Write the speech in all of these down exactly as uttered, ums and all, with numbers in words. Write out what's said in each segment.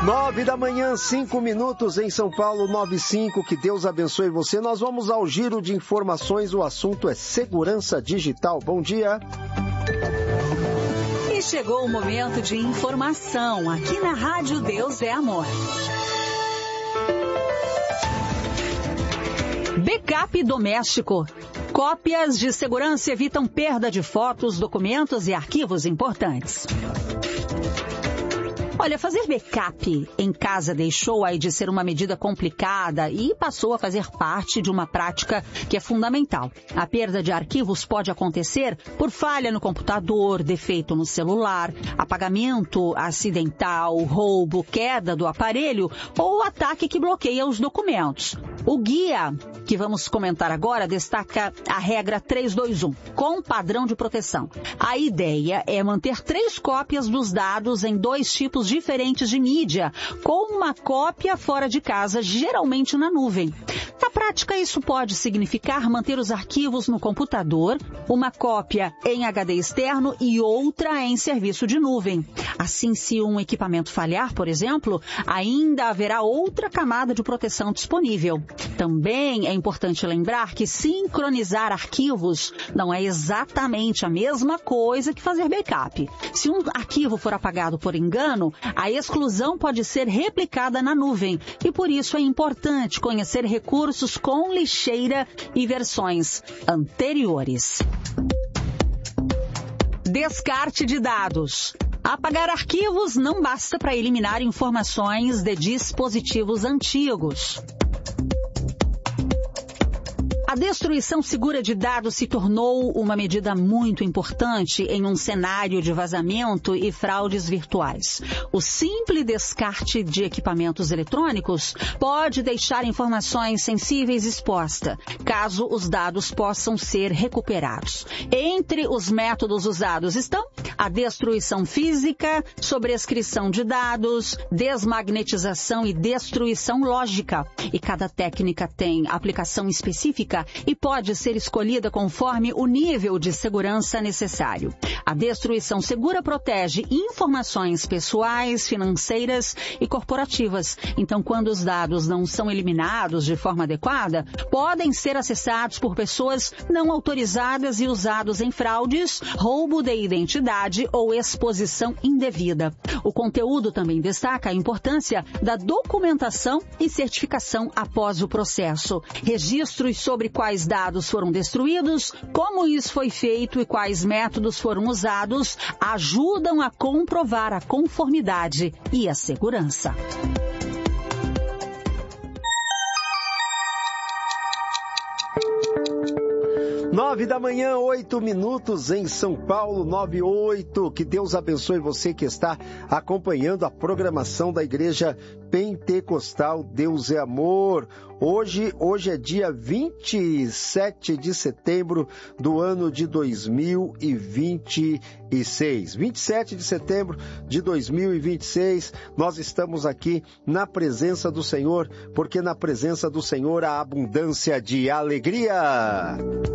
Nove da manhã, cinco minutos em São Paulo, nove e cinco. Que Deus abençoe você. Nós vamos ao giro de informações. O assunto é segurança digital. Bom dia. E chegou o momento de informação aqui na Rádio Deus é Amor. Backup doméstico. Cópias de segurança evitam perda de fotos, documentos e arquivos importantes. Olha, fazer backup em casa deixou aí de ser uma medida complicada e passou a fazer parte de uma prática que é fundamental. A perda de arquivos pode acontecer por falha no computador, defeito no celular, apagamento acidental, roubo, queda do aparelho ou ataque que bloqueia os documentos. O guia que vamos comentar agora destaca a regra três dois um, com padrão de proteção. A ideia é manter três cópias dos dados em dois tipos diferentes de mídia, com uma cópia fora de casa, geralmente na nuvem. Na prática, isso pode significar manter os arquivos no computador, uma cópia em H D externo e outra em serviço de nuvem. Assim, se um equipamento falhar, por exemplo, ainda haverá outra camada de proteção disponível. Também é importante lembrar que sincronizar arquivos não é exatamente a mesma coisa que fazer backup. Se um arquivo for apagado por engano, a exclusão pode ser replicada na nuvem e por isso é importante conhecer recursos com lixeira e versões anteriores. Descarte de dados. Apagar arquivos não basta para eliminar informações de dispositivos antigos. A destruição segura de dados se tornou uma medida muito importante em um cenário de vazamento e fraudes virtuais. O simples descarte de equipamentos eletrônicos pode deixar informações sensíveis expostas, caso os dados possam ser recuperados. Entre os métodos usados estão a destruição física, sobrescrição de dados, desmagnetização e destruição lógica. E cada técnica tem aplicação específica e pode ser escolhida conforme o nível de segurança necessário. A destruição segura protege informações pessoais, financeiras e corporativas. Então, quando os dados não são eliminados de forma adequada, podem ser acessados por pessoas não autorizadas e usados em fraudes, roubo de identidade ou exposição indevida. O conteúdo também destaca a importância da documentação e certificação após o processo. Registros sobre quais dados foram destruídos, como isso foi feito e quais métodos foram usados ajudam a comprovar a conformidade e a segurança. Nove da manhã, oito minutos em São Paulo, nove e oito. Que Deus abençoe você que está acompanhando a programação da Igreja Pentecostal Deus é Amor. Hoje, hoje é dia vinte e sete de setembro do ano de dois mil e vinte e seis. vinte e sete de setembro de dois mil e vinte e seis, nós estamos aqui na presença do Senhor, porque na presença do Senhor há abundância de alegria.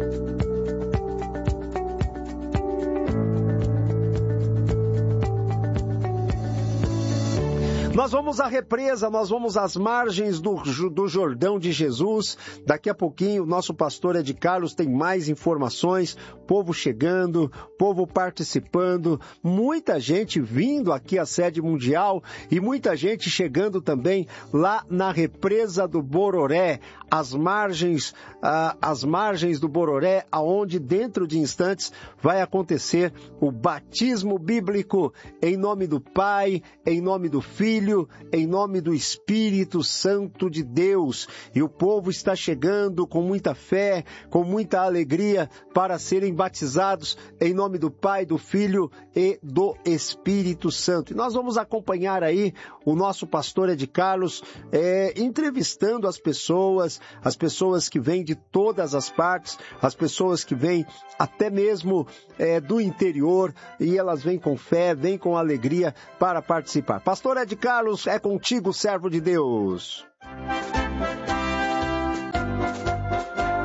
Nós vamos à represa, nós vamos às margens do, do Jordão de Jesus. Daqui a pouquinho, o nosso pastor Ed Carlos tem mais informações, povo chegando, povo participando, muita gente vindo aqui à sede mundial e muita gente chegando também lá na represa do Bororé, as margens, ah, as margens do Bororé, aonde dentro de instantes vai acontecer o batismo bíblico em nome do Pai, em nome do Filho, em nome do Espírito Santo de Deus. E o povo está chegando com muita fé, com muita alegria para serem batizados em nome do Pai, do Filho e do Espírito Santo. E nós vamos acompanhar aí o nosso pastor Ed Carlos é, entrevistando as pessoas, as pessoas que vêm de todas as partes, as pessoas que vêm até mesmo é, do interior, e elas vêm com fé, vêm com alegria para participar. Pastor Ed Carlos, é contigo, servo de Deus.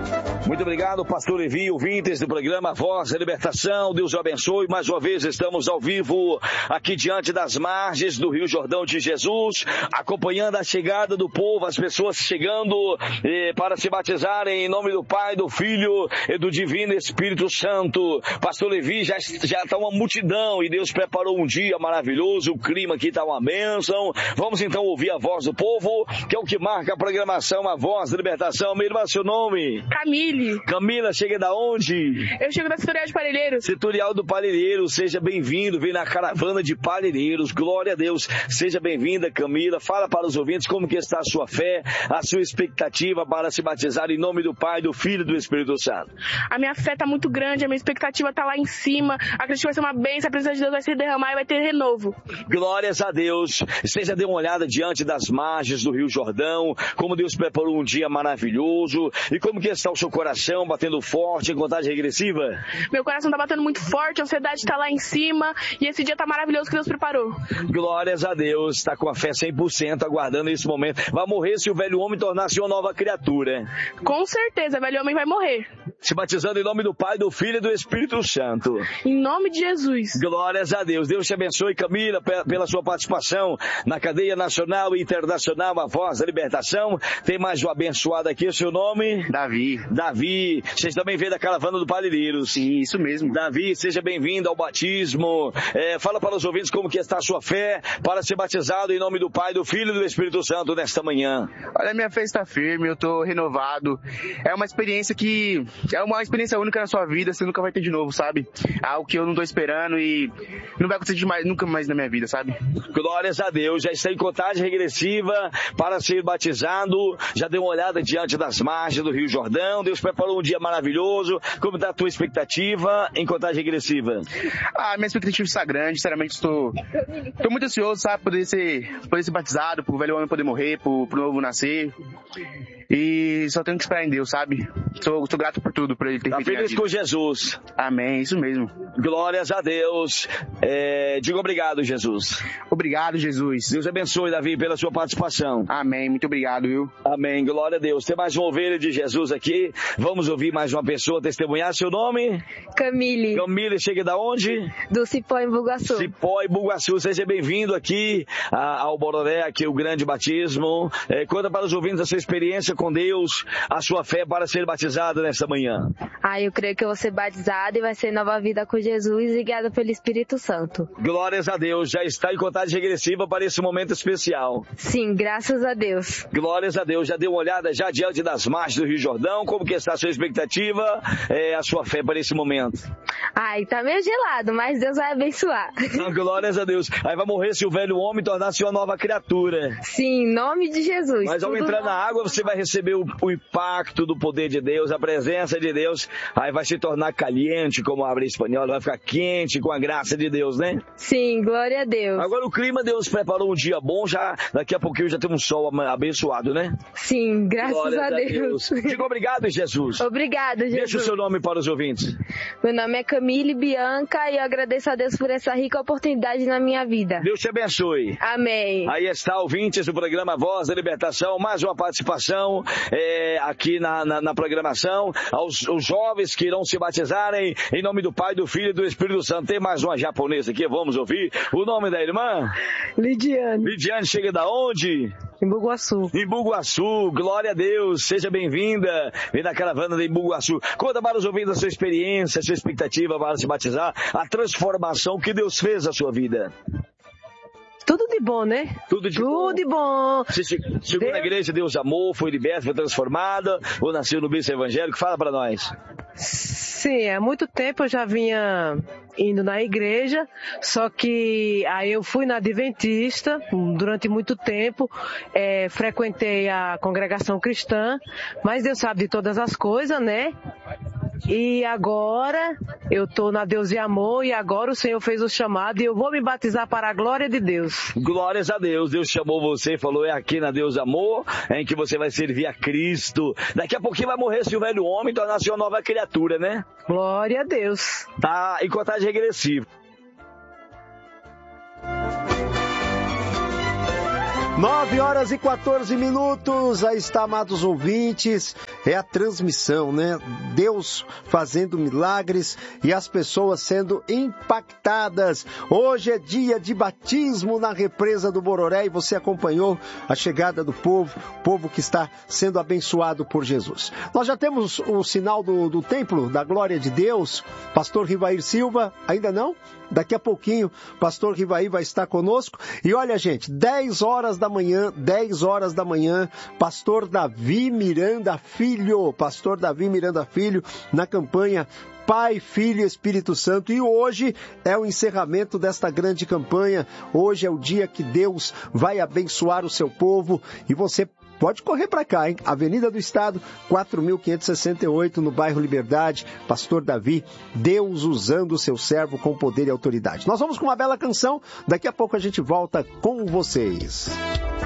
Muito obrigado, pastor Levi, ouvintes do programa Voz da Libertação. Deus o abençoe. Mais uma vez estamos ao vivo aqui diante das margens do Rio Jordão de Jesus, acompanhando a chegada do povo, as pessoas chegando eh, para se batizarem em nome do Pai, do Filho e do Divino Espírito Santo. Pastor Levi, já já está uma multidão e Deus preparou um dia maravilhoso. O clima aqui está uma bênção. Vamos então ouvir a voz do povo, que é o que marca a programação, a Voz da Libertação. Minha irmã, seu nome? Camille. Camila, chega da onde? Eu chego da Setorial de Parelheiros. Setorial do Parelheiros, seja bem-vindo, vem na caravana de Parelheiros, glória a Deus. Seja bem-vinda, Camila. Fala para os ouvintes como que está a sua fé, a sua expectativa para se batizar em nome do Pai, do Filho e do Espírito Santo. A minha fé está muito grande, a minha expectativa está lá em cima. Acredito que vai ser uma bênção, a presença de Deus vai se derramar e vai ter renovo. Glórias a Deus. Seja dê uma olhada diante das margens do Rio Jordão, como Deus preparou um dia maravilhoso. E como que está o seu coração, batendo forte em contagem regressiva? Meu coração está batendo muito forte, a ansiedade está lá em cima e esse dia está maravilhoso que Deus preparou. Glórias a Deus, está com a fé cem por cento, aguardando esse momento. Vai morrer se o velho homem tornar-se uma nova criatura. Com certeza, o velho homem vai morrer. Se batizando em nome do Pai, do Filho e do Espírito Santo. Em nome de Jesus. Glórias a Deus. Deus te abençoe, Camila, pela sua participação na cadeia nacional e internacional, a Voz da Libertação. Tem mais um abençoado aqui, o seu nome? Davi. Davi. Vocês também veio da caravana do Parelheiros. Sim, isso mesmo. Davi, seja bem-vindo ao batismo. É, fala para os ouvintes como que está a sua fé para ser batizado em nome do Pai, do Filho e do Espírito Santo nesta manhã. Olha, minha fé está firme, eu estou renovado. É uma experiência que... É uma experiência única na sua vida, você nunca vai ter de novo, sabe? Algo que eu não estou esperando e não vai acontecer mais, nunca mais na minha vida, sabe? Glórias a Deus, já está em contagem regressiva para ser batizado, já deu uma olhada diante das margens do Rio Jordão, Deus preparou um dia maravilhoso. Como está a tua expectativa em contagem regressiva? Ah, minha expectativa está grande, sinceramente estou, estou muito ansioso, sabe? Poder ser, poder ser batizado, para o velho homem poder morrer, para o novo nascer. E só tenho que esperar em Deus, sabe? Sou, sou grato por tudo, por Ele ter tá feito. Tá feliz com Jesus. Amém, isso mesmo. Glórias a Deus. É, diga obrigado, Jesus. Obrigado, Jesus. Deus abençoe, Davi, pela sua participação. Amém, muito obrigado, viu? Amém, glória a Deus. Tem mais uma ovelha de Jesus aqui. Vamos ouvir mais uma pessoa testemunhar. Seu nome? Camille. Camille, chega da onde? Do Cipó, em Bugaçu. Cipó, em Bugaçu. Seja bem-vindo aqui ao Bororé, aqui o grande batismo. É, conta para os ouvintes a sua experiência com Deus, a sua fé para ser batizado nesta manhã. Ah, eu creio que eu vou ser batizado e vai ser nova vida com Jesus e guiada pelo Espírito Santo. Glórias a Deus, já está em contagem regressiva para esse momento especial. Sim, graças a Deus. Glórias a Deus, já deu uma olhada já diante das margens do Rio Jordão, como que está a sua expectativa, é, a sua fé para esse momento? Ai, tá meio gelado, mas Deus vai abençoar. Não, glórias a Deus. Aí vai morrer se o velho homem tornar-se uma nova criatura. Sim, em nome de Jesus. Mas ao entrar na água, você vai receber o, o impacto do poder de Deus, a presença de Deus. Aí vai se tornar caliente, como a Bíblia espanhola, vai ficar quente com a graça de Deus, né? Sim, glória a Deus. Agora o clima, Deus preparou um dia bom, já daqui a pouquinho já tem um sol abençoado, né? Sim, graças glórias a Deus. A Deus. Diga obrigado, Jesus. Obrigado, Jesus. Deixa o seu nome para os ouvintes. Meu nome é Camille Bianca e eu agradeço a Deus por essa rica oportunidade na minha vida. Deus te abençoe. Amém. Aí está, ouvintes do programa Voz da Libertação, mais uma participação é, aqui na, na, na programação, aos, aos jovens que irão se batizarem em nome do Pai, do Filho e do Espírito Santo. Tem mais uma japonesa aqui, vamos ouvir o nome da irmã? Lidiane. Lidiane, chega da onde? Em Bugaçu. Em Bugaçu, glória a Deus, seja bem-vinda. Vem da caravana de Bugaçu. Conta para os ouvintes a sua experiência, a sua expectativa para se batizar, a transformação que Deus fez na sua vida. Tudo de bom, né? Tudo de Tudo bom. de bom. Você chegou Deus... na igreja, Deus amou, foi liberto, foi transformada, ou nasceu no berço evangélico? Fala para nós. Sim, há muito tempo eu já vinha indo na igreja, só que aí eu fui na Adventista durante muito tempo, é, frequentei a congregação cristã, mas Deus sabe de todas as coisas, né? E agora eu tô na Deus e Amor e agora o Senhor fez o chamado e eu vou me batizar para a glória de Deus. Glórias a Deus, Deus chamou você e falou, é aqui na Deus Amor, em que você vai servir a Cristo. Daqui a pouquinho vai morrer se o velho homem tornar-se uma nova criatura, né? Glória a Deus. Tá em contagem regressiva. nove horas e quatorze minutos, aí está, amados ouvintes, é a transmissão, né? Deus fazendo milagres e as pessoas sendo impactadas. Hoje é dia de batismo na represa do Bororé e você acompanhou a chegada do povo, povo que está sendo abençoado por Jesus. Nós já temos o sinal do, do templo, da glória de Deus, pastor Rivair Silva, ainda não? Daqui a pouquinho, pastor Rivair vai estar conosco. E olha, gente, dez horas da manhã, dez horas da manhã, pastor Davi Miranda Filho, pastor Davi Miranda Filho, na campanha Pai, Filho e Espírito Santo. E hoje é o encerramento desta grande campanha. Hoje é o dia que Deus vai abençoar o seu povo e você pode correr para cá, hein? Avenida do Estado, quatro mil quinhentos e sessenta e oito, no bairro Liberdade. Pastor Davi, Deus usando o seu servo com poder e autoridade. Nós vamos com uma bela canção. Daqui a pouco a gente volta com vocês.